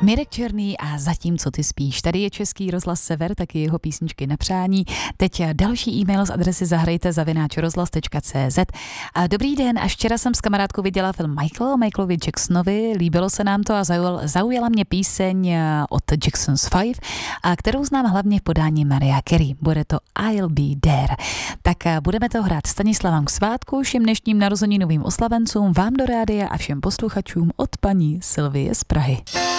Mirek Černý a Zatím, co ty spíš. Tady je Český rozhlas Sever, taky jeho písničky na přání. Teď další e-mail z adresy zahrajte@rozhlas.cz. Dobrý den, až včera jsem s kamarádkou viděla film Michael o Michaelovi Jacksonovi. Líbilo se nám to a zaujala mě píseň od Jackson's 5, kterou znám hlavně v podání Mariah Carey. Bude to I'll Be There. Tak budeme to hrát Stanislavám k svátku, všem dnešním narozeninovým oslavencům, vám do rádia a všem posluchačům od paní Sylvie z Prahy.